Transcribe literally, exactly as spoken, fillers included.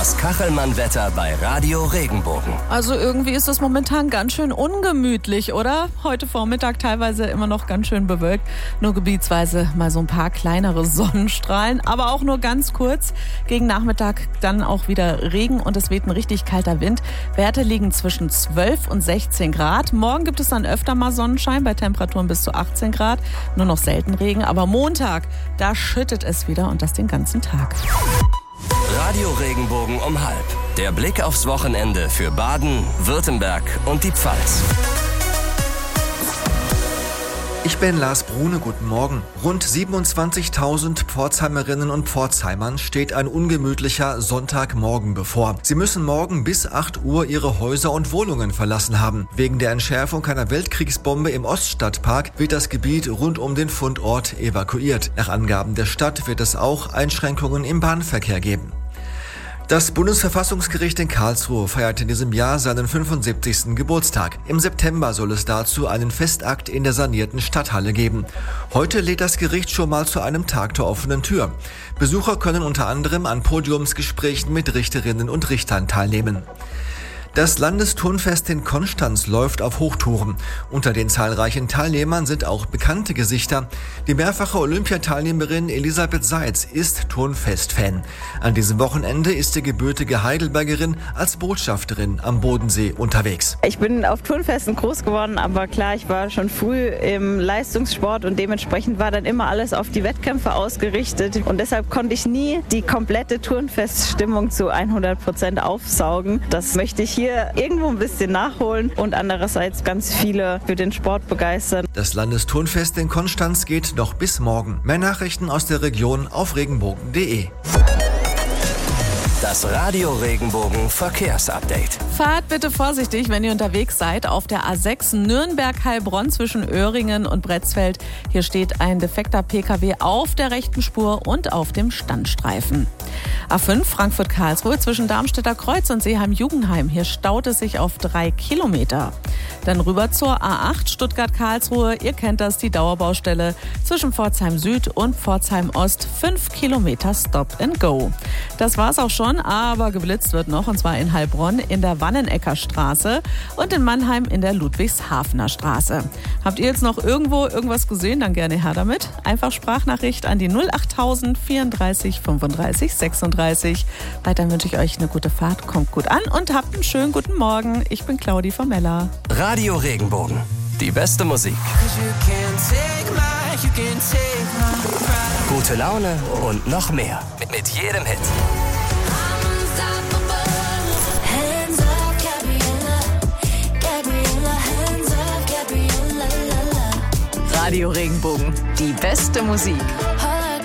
Das Kachelmann-Wetter bei Radio Regenbogen. Also irgendwie ist es momentan ganz schön ungemütlich, oder? Heute Vormittag teilweise immer noch ganz schön bewölkt. Nur gebietsweise mal so ein paar kleinere Sonnenstrahlen, aber auch nur ganz kurz. Gegen Nachmittag dann auch wieder Regen und es weht ein richtig kalter Wind. Werte liegen zwischen zwölf und sechzehn Grad. Morgen gibt es dann öfter mal Sonnenschein bei Temperaturen bis zu achtzehn Grad. Nur noch selten Regen, aber Montag, da schüttet es wieder und das den ganzen Tag. Radio Regenbogen um halb. Der Blick aufs Wochenende für Baden, Württemberg und die Pfalz. Ich bin Lars Brune, guten Morgen. Rund siebenundzwanzigtausend Pforzheimerinnen und Pforzheimern steht ein ungemütlicher Sonntagmorgen bevor. Sie müssen morgen bis acht Uhr ihre Häuser und Wohnungen verlassen haben. Wegen der Entschärfung einer Weltkriegsbombe im Oststadtpark wird das Gebiet rund um den Fundort evakuiert. Nach Angaben der Stadt wird es auch Einschränkungen im Bahnverkehr geben. Das Bundesverfassungsgericht in Karlsruhe feiert in diesem Jahr seinen fünfundsiebzigsten Geburtstag. Im September soll es dazu einen Festakt in der sanierten Stadthalle geben. Heute lädt das Gericht schon mal zu einem Tag der offenen Tür. Besucher können unter anderem an Podiumsgesprächen mit Richterinnen und Richtern teilnehmen. Das Landesturnfest in Konstanz läuft auf Hochtouren. Unter den zahlreichen Teilnehmern sind auch bekannte Gesichter. Die mehrfache Olympiateilnehmerin Elisabeth Seitz ist Turnfest-Fan. An diesem Wochenende ist die gebürtige Heidelbergerin als Botschafterin am Bodensee unterwegs. Ich bin auf Turnfesten groß geworden, aber klar, ich war schon früh im Leistungssport und dementsprechend war dann immer alles auf die Wettkämpfe ausgerichtet. Und deshalb konnte ich nie die komplette Turnfeststimmung zu hundert Prozent aufsaugen. Das möchte ich hier hier irgendwo ein bisschen nachholen und andererseits ganz viele für den Sport begeistern. Das Landesturnfest in Konstanz geht noch bis morgen. Mehr Nachrichten aus der Region auf regenbogen punkt de. Das Radio Regenbogen Verkehrsupdate. Fahrt bitte vorsichtig, wenn ihr unterwegs seid. Auf der A sechs Nürnberg-Heilbronn zwischen Öhringen und Bretzfeld. Hier steht ein defekter P K W auf der rechten Spur und auf dem Standstreifen. A fünf Frankfurt-Karlsruhe zwischen Darmstädter Kreuz und Seeheim-Jugendheim. Hier staut es sich auf drei Kilometer. Dann rüber zur A acht Stuttgart-Karlsruhe. Ihr kennt das, die Dauerbaustelle zwischen Pforzheim Süd und Pforzheim Ost. Fünf Kilometer Stop and Go. Das war's auch schon, aber geblitzt wird noch, und zwar in Heilbronn in der Wannenecker Straße und in Mannheim in der Ludwigshafener Straße. Habt ihr jetzt noch irgendwo irgendwas gesehen? Dann gerne her damit. Einfach Sprachnachricht an die null achttausend vierunddreißig fünfunddreißig sechsunddreißig. Weiter wünsche ich euch eine gute Fahrt, kommt gut an und habt einen schönen guten Morgen. Ich bin Claudi Formella. Radio Regenbogen, die beste Musik. Gute Laune und noch mehr. Mit jedem Hit. Radio Regenbogen, die beste Musik.